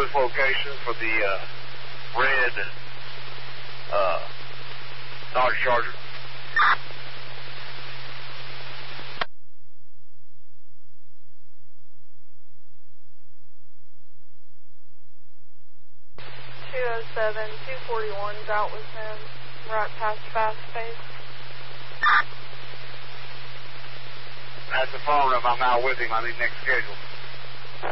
this location for the red Dodge Charger. .207, 241's out with him, right past Fast Pace. That's the phone. If I'm out with him, I need next schedule.